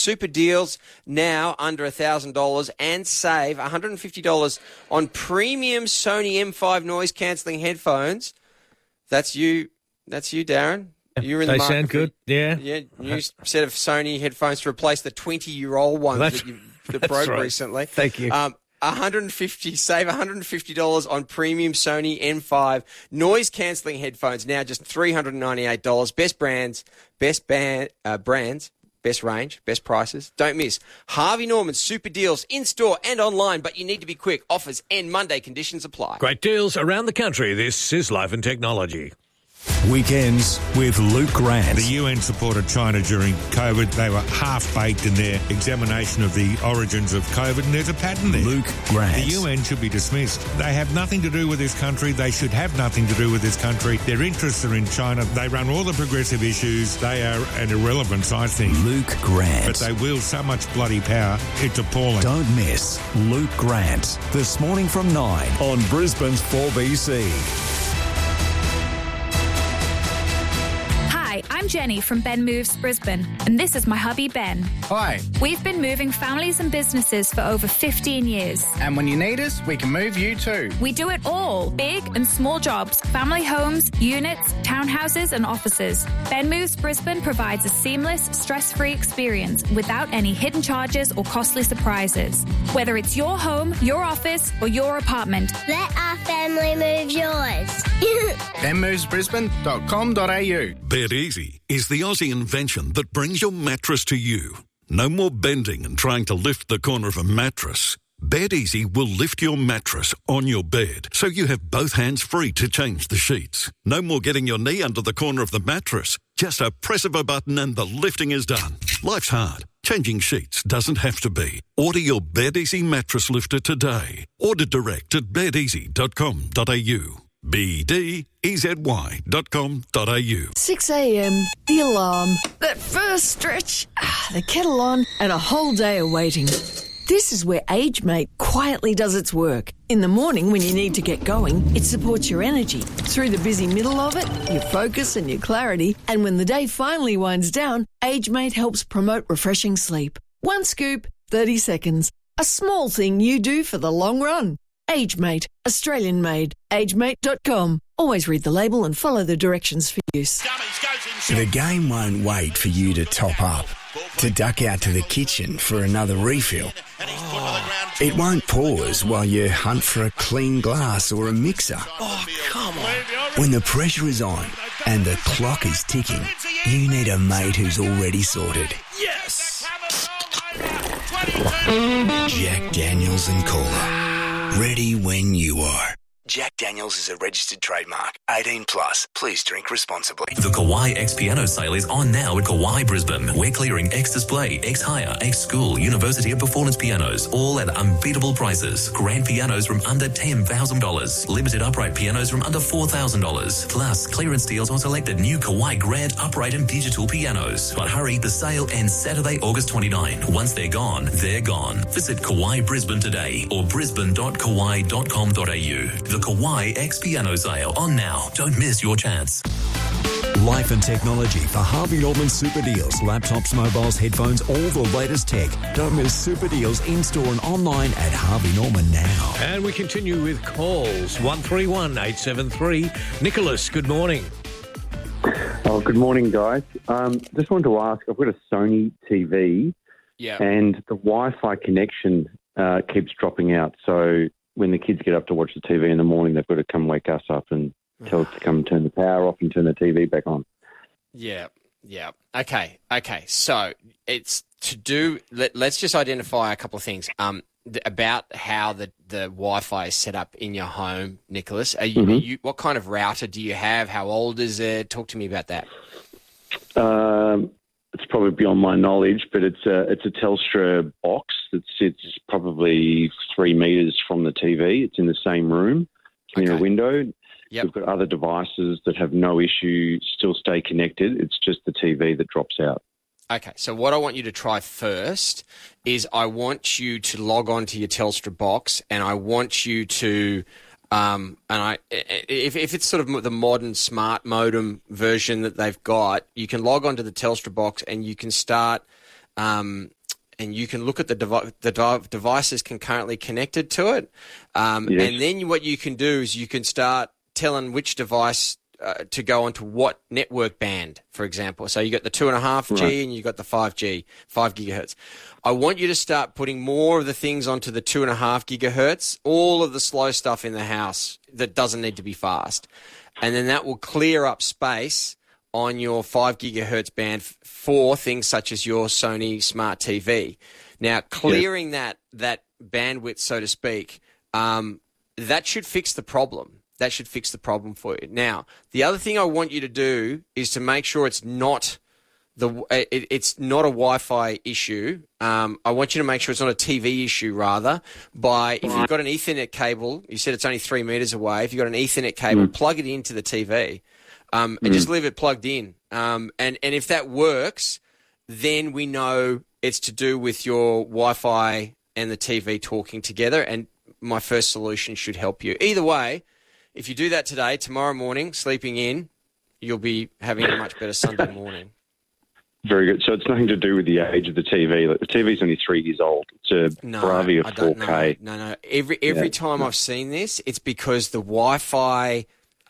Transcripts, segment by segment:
super deals now under $1,000 and save $150 on premium Sony M5 noise-cancelling headphones. That's you, Darren. You're in the market. They sound good, yeah. Yeah, new set of Sony headphones to replace the 20-year-old ones that broke right. recently. Thank you. Save $150 on premium Sony M5 noise-cancelling headphones, now just $398. Best brands, best range, best prices. Don't miss Harvey Norman's super deals in-store and online, but you need to be quick. Offers end Monday. Conditions apply. Great deals around the country. This is Life and Technology. Weekends with Luke Grant. The UN supported China during COVID. They were half-baked in their examination of the origins of COVID, and there's a pattern there. Luke Grant. The UN should be dismissed. They have nothing to do with this country. They should have nothing to do with this country. Their interests are in China. They run all the progressive issues. They are an irrelevance, I think. Luke Grant. But they wield so much bloody power, it's appalling. Don't miss Luke Grant. This morning from 9 on Brisbane's 4BC. Hi, I'm Jenny from Ben Moves Brisbane, and this is my hubby Ben. Hi. We've been moving families and businesses for over 15 years. And when you need us, we can move you too. We do it all, big and small jobs, family homes, units, townhouses and offices. Ben Moves Brisbane provides a seamless, stress-free experience without any hidden charges or costly surprises. Whether it's your home, your office or your apartment. Let our family move yours. benmovesbrisbane.com.au. Bed Easy is the Aussie invention that brings your mattress to you. No more bending and trying to lift the corner of a mattress. Bed Easy will lift your mattress on your bed so you have both hands free to change the sheets. No more getting your knee under the corner of the mattress. Just a press of a button and the lifting is done. Life's hard. Changing sheets doesn't have to be. Order your Bed Easy mattress lifter today. Order direct at bedeasy.com.au. BDEZY.com.au. 6 a.m, the alarm, that first stretch, the kettle on, and a whole day of waiting. This is where AgeMate quietly does its work. In the morning when you need to get going, it supports your energy. Through the busy middle of it, your focus and your clarity. And when the day finally winds down, AgeMate helps promote refreshing sleep. One scoop, 30 seconds. A small thing you do for the long run. AgeMate, Australian made. AgeMate.com. Always read the label and follow the directions for use. The game won't wait for you to top up, to duck out to the kitchen for another refill. It won't pause while you hunt for a clean glass or a mixer. Oh, come on. When the pressure is on and the clock is ticking, you need a mate who's already sorted. Yes! Jack Daniels and Cola. Ready when you are. Jack Daniels is a registered trademark. 18 plus. Please drink responsibly. The Kawai X Piano sale is on now at Kawai Brisbane. We're clearing X Display, X Hire, X School, University of Performance pianos, all at unbeatable prices. Grand pianos from under $10,000. Limited upright pianos from under $4,000. Plus, clearance deals on selected new Kawai Grand upright and digital pianos. But hurry, the sale ends Saturday, August 29. Once they're gone, they're gone. Visit Kawai Brisbane today or brisbane.kawai.com.au. The Kawai X Piano sale on now. Don't miss your chance. Life and Technology for Harvey Norman Super Deals. Laptops, mobiles, headphones, all the latest tech. Don't miss Super Deals in-store and online at Harvey Norman now. And we continue with calls. 131873. Nicholas, good morning. Oh, good morning, guys. Just wanted to ask, I've got a Sony TV and the Wi-Fi connection keeps dropping out. So when the kids get up to watch the TV in the morning, they've got to come wake us up and tell us to come turn the power off and turn the TV back on. Yeah. Okay. So it's to do. Let's just identify a couple of things about how the Wi-Fi is set up in your home, Nicholas. Are you what kind of router do you have? How old is it? Talk to me about that. It's probably beyond my knowledge, but it's a Telstra box that sits probably 3 meters from the TV. It's in the same room, near a window. Yep. We've got other devices that have no issue, still stay connected. It's just the TV that drops out. Okay, so what I want you to try first is I want you to log on to your Telstra box, and I want you to if it's sort of the modern smart modem version that they've got, you can log on to the Telstra box and you can start and you can look at the devices concurrently connected to it. And then what you can do is you can start telling which device to go onto what network band, for example. So you got the 2.5G and you got the 5G, 5 gigahertz. I want you to start putting more of the things onto the 2.5 gigahertz, all of the slow stuff in the house that doesn't need to be fast. And then that will clear up space on your 5 gigahertz band for things such as your Sony Smart TV. Now, clearing that bandwidth, so to speak, that should fix the problem. That should fix the problem for you. Now, the other thing I want you to do is to make sure it's not it's not a Wi-Fi issue. I want you to make sure it's not a TV issue, rather. If you've got an Ethernet cable, you said it's only 3 meters away. If you've got an Ethernet cable, plug it into the TV and just leave it plugged in. And if that works, then we know it's to do with your Wi-Fi and the TV talking together. And my first solution should help you. Either way, if you do that today, tomorrow morning, sleeping in, you'll be having a much better Sunday morning. Very good. So it's nothing to do with the age of the TV. Like, the TV's only 3 years old. It's a Bravia 4K. No. Every time I've seen this, it's because the Wi-Fi,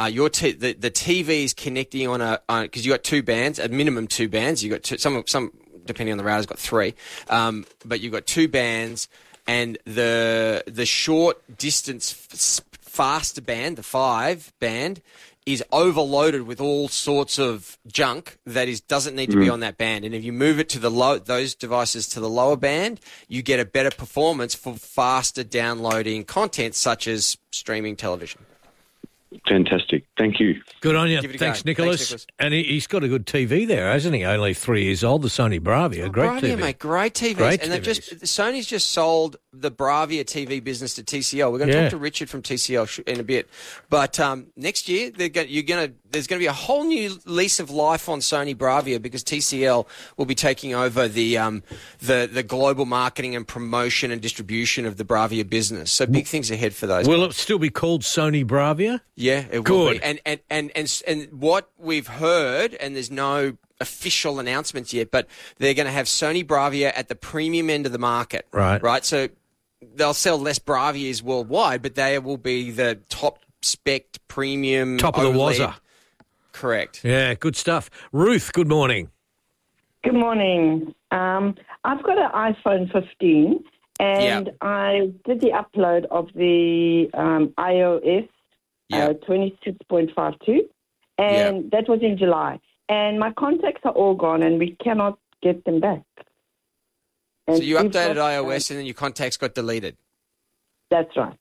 the TV is connecting on because you got 2 bands, a minimum 2 bands. You got some depending on the router's got 3, but you've got 2 bands, and the short distance faster band, the 5 band, is overloaded with all sorts of junk that doesn't need to be on that band. And if you move it to those devices to the lower band, you get a better performance for faster downloading content such as streaming television. Fantastic. Thank you. Good on you. Thanks, Nicholas. And he's got a good TV there, hasn't he? Only 3 years old, the Sony Bravia. Great Bravia, TV. Mate, great TVs. Sony's just sold the Bravia TV business to TCL. We're going to talk to Richard from TCL in a bit. But next year, there's going to be a whole new lease of life on Sony Bravia because TCL will be taking over the global marketing and promotion and distribution of the Bravia business. So big things ahead for those. Will it still be called Sony Bravia? Yeah, it will be. And what we've heard, and there's no official announcements yet, but they're going to have Sony Bravia at the premium end of the market. Right. So they'll sell less Bravias worldwide, but they will be the top spec premium. Top of the wazza. Correct. Yeah, good stuff. Ruth, good morning. Good morning. I've got an iPhone 15, and I did the upload of the iOS 26.52, and that was in July. And my contacts are all gone, and we cannot get them back. And so you updated iOS, and then your contacts got deleted? That's right.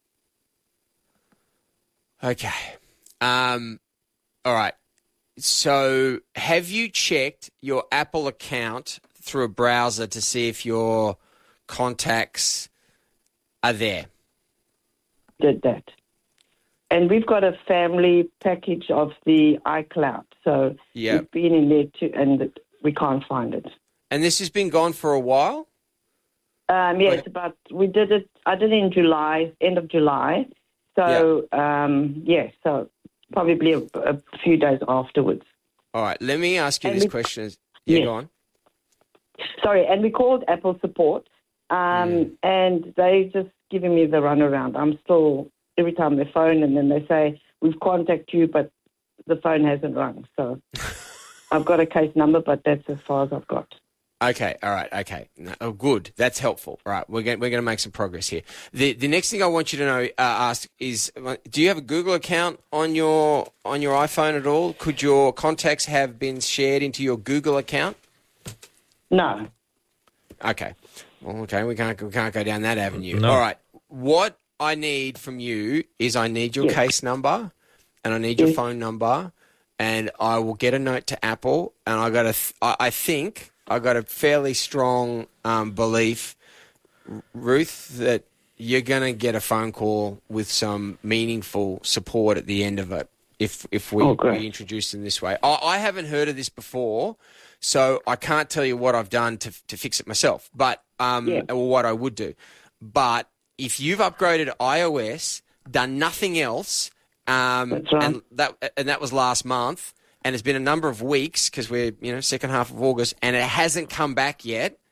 Okay. All right. So have you checked your Apple account through a browser to see if your contacts are there? Did that. And we've got a family package of the iCloud. So we've been in there too, and we can't find it. And this has been gone for a while? Yes, but we did it. I did it in July, end of July. So, so probably a few days afterwards. All right, let me ask you this question. Go on. Sorry, and we called Apple support, and they just giving me the runaround. I'm still, every time they phone, and then they say, we've contacted you, but the phone hasn't rung. So I've got a case number, but that's as far as I've got. Okay, all right, okay. No, oh, good. That's helpful. All right, we're going to make some progress here. The next thing I want you to know, ask is, do you have a Google account on your iPhone at all? Could your contacts have been shared into your Google account? No. Okay. Well, okay, we can't go down that avenue. No. All right. What I need from you is I need your case number and I need your phone number, and I will get a note to Apple, and I think I got a fairly strong belief, Ruth, that you're going to get a phone call with some meaningful support at the end of it if we introduce them this way. I haven't heard of this before, so I can't tell you what I've done to fix it myself, but or what I would do. But if you've upgraded iOS, done nothing else, that's right. and that was last month, and it's been a number of weeks because we're second half of August, and it hasn't come back yet.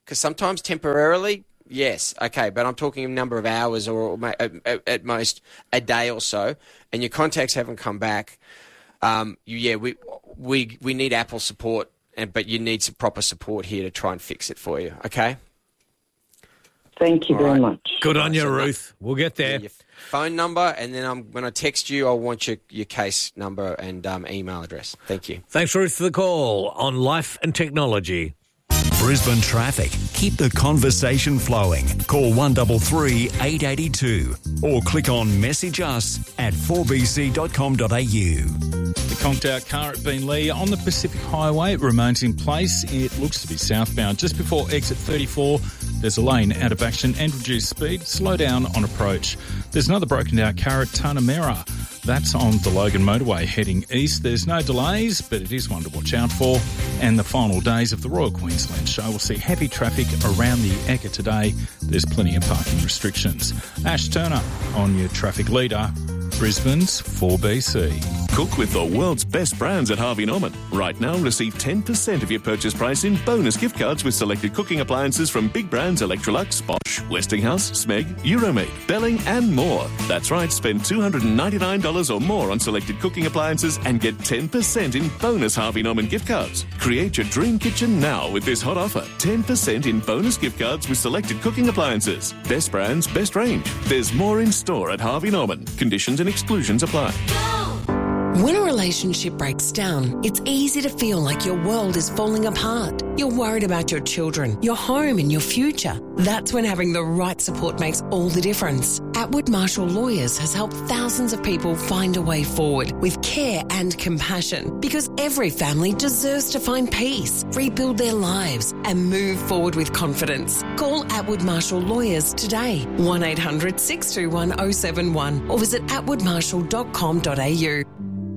Because sometimes temporarily, yes, okay, but I'm talking a number of hours or at most a day or so, and your contacts haven't come back. We need Apple support, but you need some proper support here to try and fix it for you, okay? Thank you very much. Good on you, Ruth. We'll get there. Your phone number, and then when I text you, I want your case number and email address. Thank you. Thanks, Ruth, for the call on Life and Technology. Brisbane traffic. Keep the conversation flowing. Call 133 882 or click on message us at 4bc.com.au. The conked out car at Beenleigh on the Pacific Highway remains in place. It looks to be southbound. Just before exit 34, there's a lane out of action and reduced speed. Slow down on approach. There's another broken down car at Tanamera. That's on the Logan Motorway heading east. There's no delays, but it is one to watch out for. And the final days of the Royal Queensland Show will see heavy traffic around the Ekka today. There's plenty of parking restrictions. Ash Turner on your traffic leader, Brisbane's 4BC. Cook with the world's best brands at Harvey Norman. Right now, receive 10% of your purchase price in bonus gift cards with selected cooking appliances from big brands Electrolux, Bosch, Westinghouse, Smeg, Euromate, Belling and more. That's right, spend $299 or more on selected cooking appliances and get 10% in bonus Harvey Norman gift cards. Create your dream kitchen now with this hot offer. 10% in bonus gift cards with selected cooking appliances. Best brands, best range. There's more in store at Harvey Norman. Conditions and exclusions apply. When a relationship breaks down, it's easy to feel like your world is falling apart. You're worried about your children, your home and your future. That's when having the right support makes all the difference. Atwood Marshall Lawyers has helped thousands of people find a way forward with care and compassion, because every family deserves to find peace, rebuild their lives and move forward with confidence. Call Atwood Marshall Lawyers today, 1800 621 071 or visit atwoodmarshall.com.au.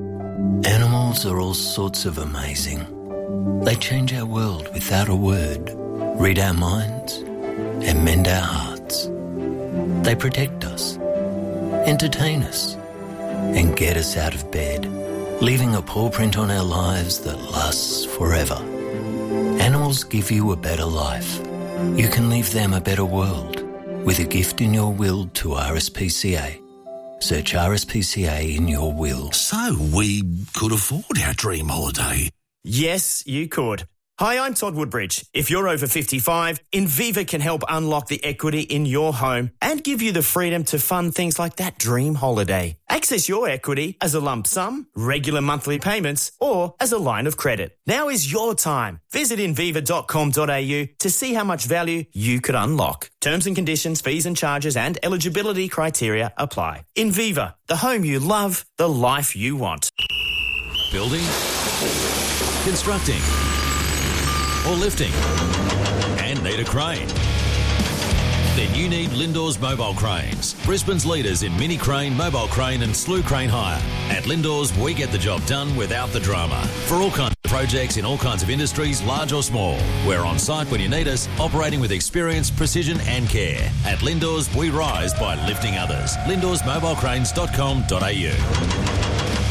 Animals are all sorts of amazing. They change our world without a word, read our minds, and mend our hearts. They protect us, entertain us, and get us out of bed, leaving a paw print on our lives that lasts forever. Animals give you a better life. You can leave them a better world with a gift in your will to RSPCA. Search RSPCA in your will. So we could afford our dream holiday. Yes, you could. Hi, I'm Todd Woodbridge. If you're over 55, Inviva can help unlock the equity in your home and give you the freedom to fund things like that dream holiday. Access your equity as a lump sum, regular monthly payments, or as a line of credit. Now is your time. Visit inviva.com.au to see how much value you could unlock. Terms and conditions, fees and charges and eligibility criteria apply. Inviva, the home you love, the life you want. Building, constructing, or lifting, and need a crane? Then you need Lindors Mobile Cranes, Brisbane's leaders in mini crane, mobile crane and slew crane hire. At Lindors, we get the job done without the drama. For all kinds of projects in all kinds of industries, large or small. We're on site when you need us, operating with experience, precision and care. At Lindors, we rise by lifting others. LindorsMobileCranes.com.au.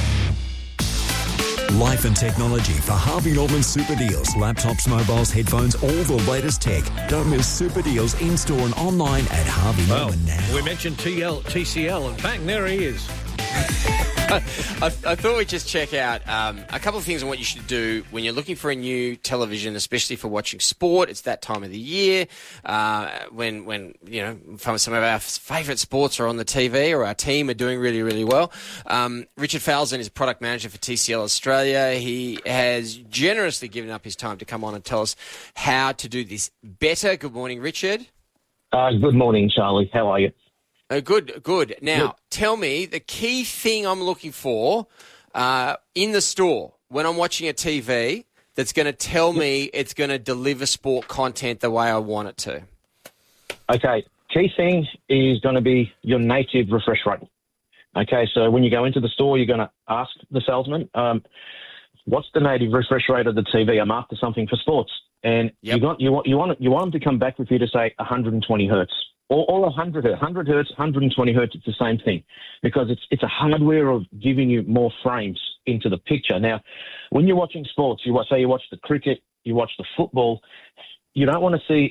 Life and technology for Harvey Norman Super Deals. Laptops, mobiles, headphones, all the latest tech. Don't miss Super Deals in-store and online at Harvey Norman now. We mentioned TCL, and bang, there he is. I thought we'd just check out a couple of things on what you should do when you're looking for a new television, especially for watching sport. It's that time of the year when you know some of our favourite sports are on the TV or our team are doing really, really well. Richard Falzon is product manager for TCL Australia. He has generously given up his time to come on and tell us how to do this better. Good morning, Richard. Good morning, Charlie. How are you? Good. Now, tell me the key thing I'm looking for in the store when I'm watching a TV that's going to tell me it's going to deliver sport content the way I want it to. Okay, key thing is going to be your native refresh rate. Okay, so when you go into the store, you're going to ask the salesman, what's the native refresh rate of the TV? I'm after something for sports. And you want them to come back with you to say 120 hertz. Or 100 hertz, 120 hertz, it's the same thing because it's a hardware of giving you more frames into the picture. Now, when you're watching sports, you watch the cricket, you watch the football, you don't want to see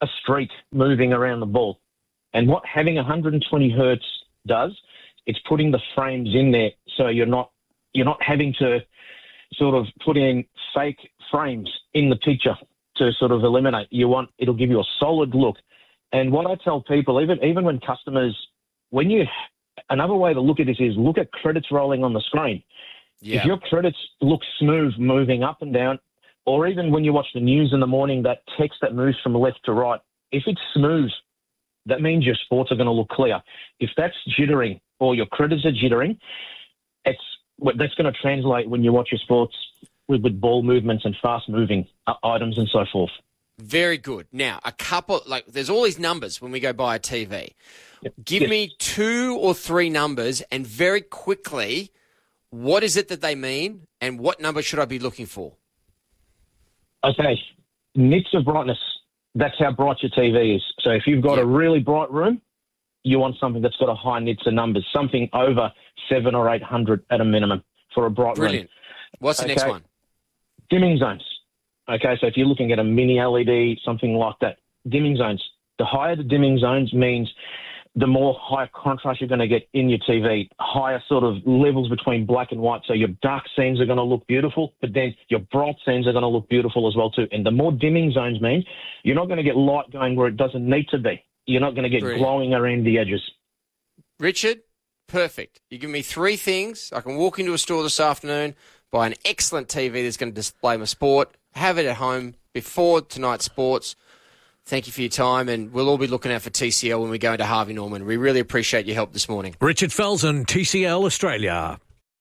a streak moving around the ball. And what having 120 hertz does, it's putting the frames in there so you're not having to sort of put in fake frames in the picture to sort of eliminate. It'll give you a solid look. And what I tell people, even when customers, another way to look at this is look at credits rolling on the screen. Yeah. If your credits look smooth moving up and down, or even when you watch the news in the morning, that text that moves from left to right, if it's smooth, that means your sports are going to look clear. If that's jittering or your credits are jittering, that's going to translate when you watch your sports with ball movements and fast-moving items and so forth. Very good. Now, there's all these numbers when we go buy a TV. Yep. Give me 2 or 3 numbers, and very quickly, what is it that they mean, and what number should I be looking for? Okay. Nits of brightness. That's how bright your TV is. So if you've got a really bright room, you want something that's got a high nits of numbers, something over 700 or 800 at a minimum for a bright room. Brilliant. What's the next one? Dimming zones. Okay, so if you're looking at a mini LED, something like that, dimming zones. The higher the dimming zones means the more high contrast you're going to get in your TV, higher sort of levels between black and white. So your dark scenes are going to look beautiful, but then your bright scenes are going to look beautiful as well too. And the more dimming zones mean you're not going to get light going where it doesn't need to be. You're not going to get glowing around the edges. Richard, perfect. You give me 3 things. I can walk into a store this afternoon, buy an excellent TV that's going to display my sport, have it at home before tonight's sports. Thank you for your time, and we'll all be looking out for TCL when we go into Harvey Norman. We really appreciate your help this morning. Richard Felsen, TCL Australia.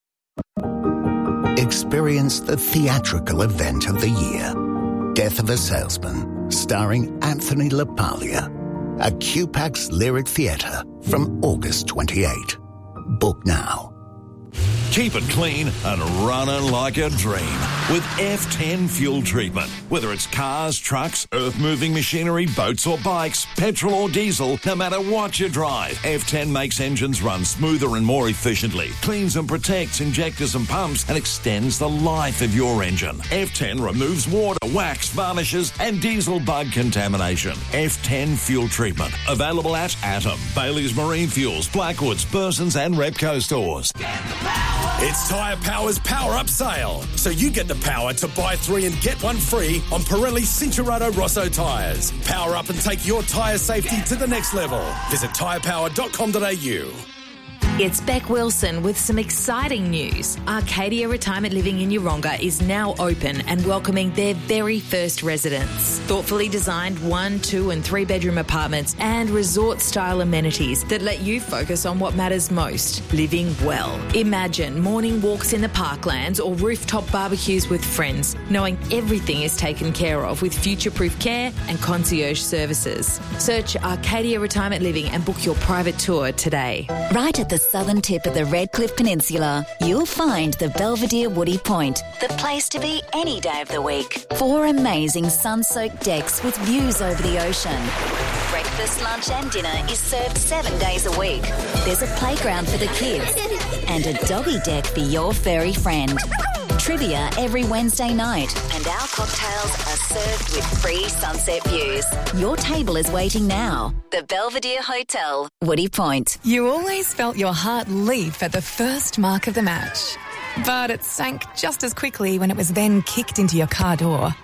Experience the theatrical event of the year. Death of a Salesman, starring Anthony LaPaglia. At QPAX Lyric Theatre from August 28. Book now. Keep it clean and running like a dream with F10 fuel treatment. Whether it's cars, trucks, earth-moving machinery, boats or bikes, petrol or diesel, no matter what you drive, F10 makes engines run smoother and more efficiently, cleans and protects injectors and pumps, and extends the life of your engine. F10 removes water, wax, varnishes, and diesel bug contamination. F10 fuel treatment. Available at Atom, Bailey's Marine Fuels, Blackwoods, Burson's and Repco stores. It's Tyre Power's Power Up Sale, so you get the power to buy 3 and get 1 free on Pirelli Cinturado Rosso tyres. Power up and take your tyre safety to the next level. Visit tyrepower.com.au. It's Beck Wilson with some exciting news. Arcadia Retirement Living in Yeronga is now open and welcoming their very first residents. Thoughtfully designed 1, 2 and 3 bedroom apartments and resort-style amenities that let you focus on what matters most, living well. Imagine morning walks in the parklands or rooftop barbecues with friends, knowing everything is taken care of with future-proof care and concierge services. Search Arcadia Retirement Living and book your private tour today. Right at the southern tip of the Redcliffe Peninsula, you'll find the Belvedere Woody Point, the place to be any day of the week. 4 amazing sun-soaked decks with views over the ocean. Breakfast, lunch and dinner is served 7 days a week. There's a playground for the kids and a doggy deck for your furry friend. Trivia every Wednesday night, and our cocktails are served with free sunset views. Your table is waiting now. The Belvedere Hotel, Woody Point. You always felt your heart leap at the first mark of the match, but it sank just as quickly when it was then kicked into your car door.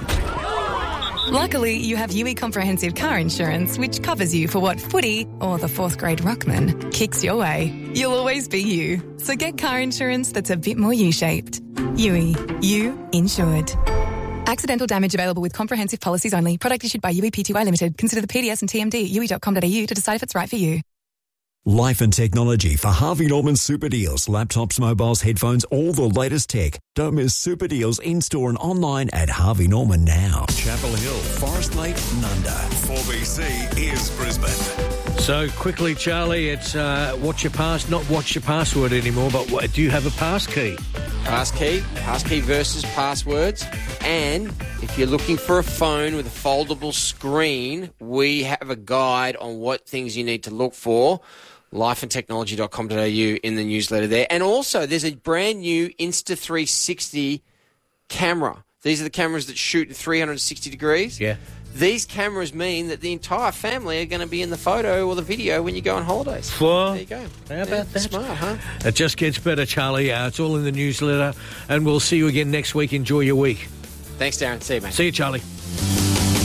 Luckily, you have UE Comprehensive Car Insurance, which covers you for what footy, or the 4th grade ruckman, kicks your way. You'll always be you. So get car insurance that's a bit more U-shaped. UE. You insured. Accidental damage available with comprehensive policies only. Product issued by UE Pty Limited. Consider the PDS and TMD at UE.com.au to decide if it's right for you. Life and technology for Harvey Norman Super Deals. Laptops, mobiles, headphones, all the latest tech. Don't miss Super Deals in-store and online at Harvey Norman now. Chapel Hill, Forest Lake, Nunda. 4BC is Brisbane. So quickly, Charlie, it's what's your pass, not what's your password anymore, but do you have a pass key? Pass key versus passwords. And if you're looking for a phone with a foldable screen, we have a guide on what things you need to look for. lifeandtechnology.com.au in the newsletter there. And also, there's a brand new Insta360 camera. These are the cameras that shoot at 360 degrees. Yeah. these cameras mean that the entire family are going to be in the photo or the video when you go on holidays. Well, there you go. How about that? Smart, huh? It just gets better, Charlie. It's all in the newsletter, and we'll see you again next week. Enjoy your week. Thanks, Darren. See you, mate. See you, Charlie.